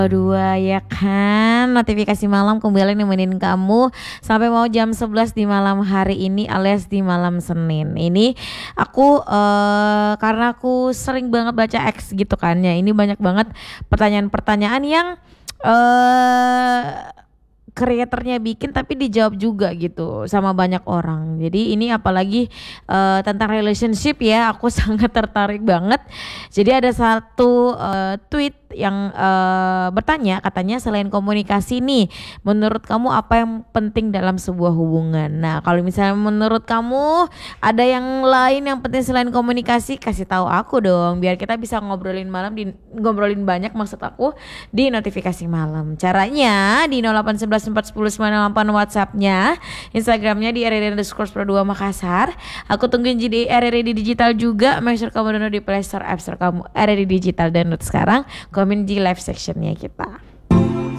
Dua ya kan, notifikasi malam kembali nemenin kamu sampai mau jam 11 di malam hari ini alias di malam Senin. Ini aku karena aku sering banget baca X gitu kan ya. Ini banyak banget pertanyaan-pertanyaan yang eh kreatornya bikin tapi dijawab juga gitu sama banyak orang. Jadi ini apalagi tentang relationship ya, aku sangat tertarik banget. Jadi ada satu tweet yang bertanya, katanya selain komunikasi nih, menurut kamu apa yang penting dalam sebuah hubungan? Nah, kalau misalnya menurut kamu ada yang lain yang penting selain komunikasi, kasih tahu aku dong biar kita bisa ngobrolin ngobrolin banyak maksud aku di notifikasi malam. Caranya di 081141098 WhatsAppnya, Instagramnya di RRD_Pro2 Makassar. Aku tungguin di RRD Digital juga. Make sure kamu download di Play Store, App Store kamu RRD Digital, download sekarang. Komen di live sectionnya kita.